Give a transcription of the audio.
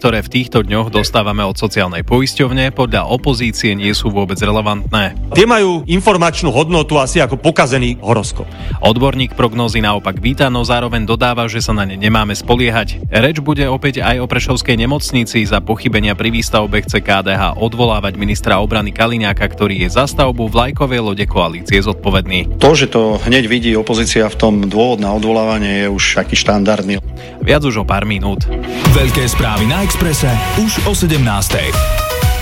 ktoré v týchto dňoch dostávame od sociálnej poisťovne, podľa opozície nie sú vôbec relevantné. Tie majú informačnú hodnotu asi ako pokazený horoskop. Odborník prognózy naopak víta, no zároveň dodáva, že sa na ne nemáme spoliehať. Reč bude opäť aj o prešovskej nemocnici. Za pochybenia pri výstavbe chce KDH odvolávať ministra obrany Kaliňáka, ktorý je za stavbu vlajkovej lode koalície zodpovedný. To, že to hneď vidí opozícia v tom dôvod na odvolávanie, je už taký štandardný. Viac už o pár minút. Veľké správy na Expresse už o 17:00.